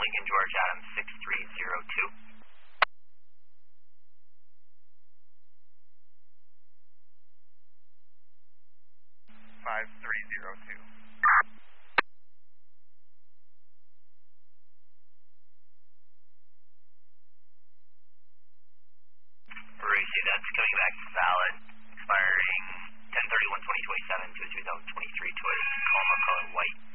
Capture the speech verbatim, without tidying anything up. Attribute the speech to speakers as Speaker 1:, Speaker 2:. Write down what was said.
Speaker 1: Lincoln George Adams six three zero two.
Speaker 2: five three zero two.
Speaker 1: Racing, that's coming back valid, expiring ten thirty-one twenty twenty-seven to a two thousand twenty-three Toyota Tacoma color white.